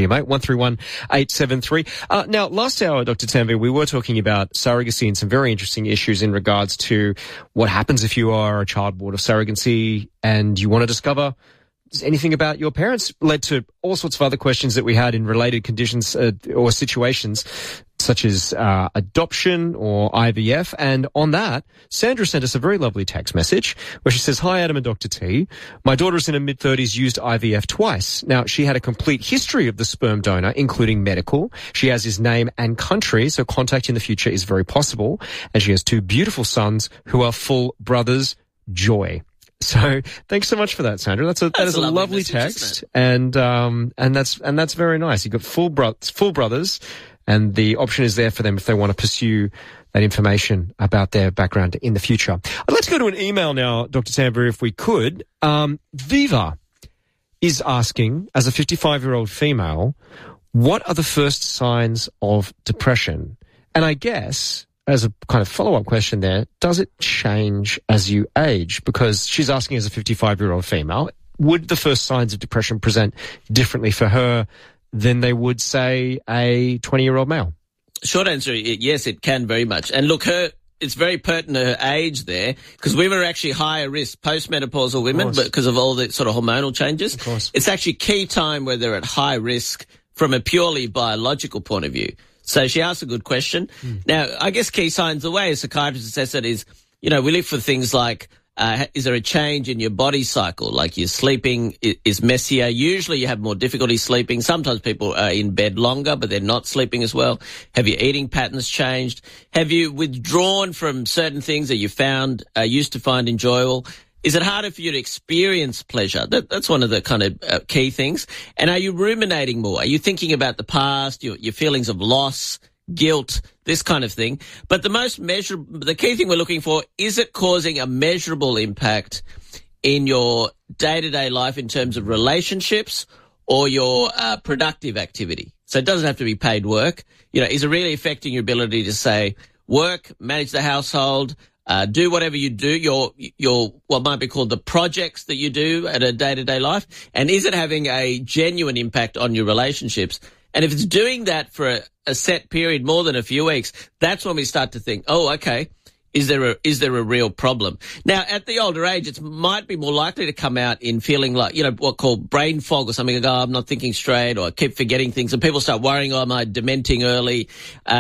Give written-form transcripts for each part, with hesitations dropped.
you, mate. 131873. Now, last hour, Dr. Tanvir, we were talking about surrogacy and some very interesting issues in regards to what happens if you are a child born of surrogacy and you want to discover anything about your parents. Led to all sorts of other questions that we had in related conditions or situations, such as adoption or IVF. And on that, Sandra sent us a very lovely text message where she says, "Hi, Adam and Dr. T. My daughter's in her mid-30s, used IVF twice. Now, she had a complete history of the sperm donor, including medical. She has his name and country, so contact in the future is very possible. And she has 2 beautiful sons who are full brothers. Joy." So thanks so much for that, Sandra. That is a lovely message, text, and that's very nice. You've got full brothers, and the option is there for them if they want to pursue that information about their background in the future. I'd like to go to an email now, Dr. Tanvir, if we could. Viva is asking, as a 55-year-old female, what are the first signs of depression? And I guess, as a kind of follow-up question there, does it change as you age? Because she's asking as a 55-year-old female, would the first signs of depression present differently for her than they would, say, a 20-year-old male? Short answer, yes, it can very much. And look, it's very pertinent, her age there, because women are actually higher risk, postmenopausal women, because of all the sort of hormonal changes. Of course. It's actually key time where they're at high risk from a purely biological point of view. So she asked a good question. Now, I guess key signs, the way a psychiatrist assess it is, we look for things like, is there a change in your body cycle? Like your sleeping is messier. Usually you have more difficulty sleeping. Sometimes people are in bed longer, but they're not sleeping as well. Have your eating patterns changed? Have you withdrawn from certain things that you used to find enjoyable? Is it harder for you to experience pleasure? That's one of the kind of key things. And are you ruminating more? Are you thinking about the past, your feelings of loss, guilt, this kind of thing? But the key thing we're looking for, is it causing a measurable impact in your day-to-day life in terms of relationships or your productive activity? So it doesn't have to be paid work. Is it really affecting your ability to, say, work, manage the household, do whatever you do, your what might be called the projects that you do at a day-to-day life? And is it having a genuine impact on your relationships? And if it's doing that for a set period, more than a few weeks, that's when we start to think, oh, okay, is there a real problem? Now, at the older age, it might be more likely to come out in feeling like, what called brain fog or something, like, I'm not thinking straight, or I keep forgetting things, and people start worrying, am I dementing early?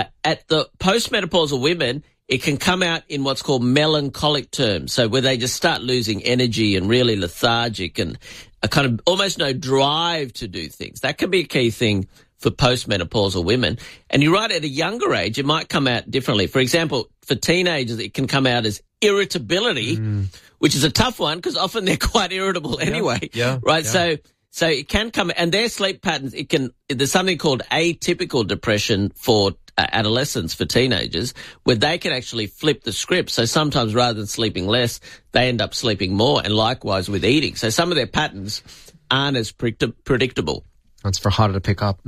At the postmenopausal women, it can come out in what's called melancholic terms, so where they just start losing energy and really lethargic and a kind of almost no drive to do things. That can be a key thing for postmenopausal women. And you're right, at a younger age, it might come out differently. For example, for teenagers, it can come out as irritability, which is a tough one because often they're quite irritable anyway. Yeah. Right. Yeah. So it can come, and their sleep patterns, there's something called atypical depression for adolescents, for teenagers, where they can actually flip the script. So sometimes rather than sleeping less, they end up sleeping more, and likewise with eating. So some of their patterns aren't as predictable. It's for harder to pick up.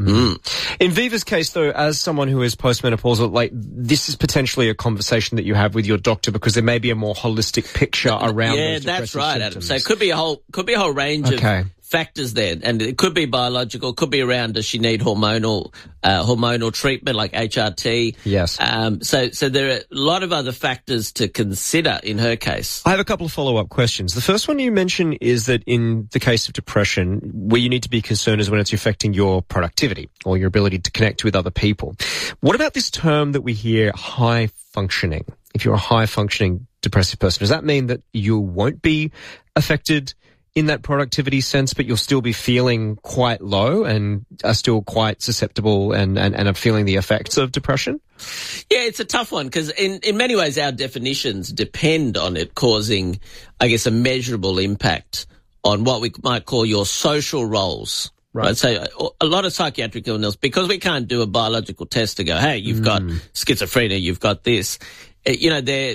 In Viva's case, though, as someone who is postmenopausal, this is potentially a conversation that you have with your doctor, because there may be a more holistic picture around those that's right, symptoms. Adam. So it could be a whole range of factors there, and it could be biological, could be around, does she need hormonal treatment like HRT? Yes. So there are a lot of other factors to consider in her case. I have a couple of follow-up questions. The first one you mentioned is that in the case of depression, where you need to be concerned is when it's affecting your productivity or your ability to connect with other people. What about this term that we hear, high functioning? If you're a high-functioning depressive person, does that mean that you won't be affected in that productivity sense, but you'll still be feeling quite low and are still quite susceptible and are feeling the effects of depression? Yeah, it's a tough one because in many ways our definitions depend on it causing, I guess, a measurable impact on what we might call your social roles. Right. So a lot of psychiatric illness, because we can't do a biological test to go, hey, you've got schizophrenia, you've got this. They're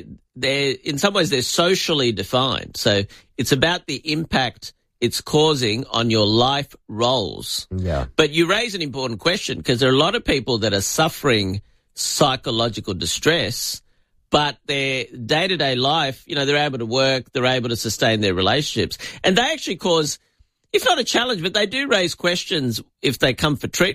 in some ways they're socially defined. So it's about the impact it's causing on your life roles. Yeah. But you raise an important question, because there are a lot of people that are suffering psychological distress, but their day-to-day life, they're able to work, they're able to sustain their relationships. And they actually cause, if not a challenge, but they do raise questions if they come for treatment.